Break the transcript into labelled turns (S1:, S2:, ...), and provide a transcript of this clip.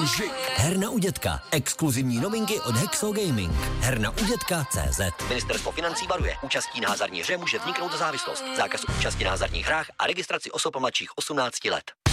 S1: okamžik.
S2: Herna u dětka. Exkluzivní novinky od Hexo Gaming. Herna u dětka.cz. Ministerstvo financí varuje. Účastí na hazardní hře může vzniknout závislost. Zákaz účasti na hazardních hrách a registraci osob mladších 18 let.